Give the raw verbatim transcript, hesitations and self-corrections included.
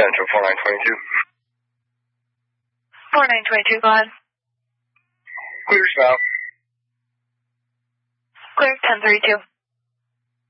Central, four nine two two. four nine two two, go ahead. Clear south. Clear, ten thirty-two.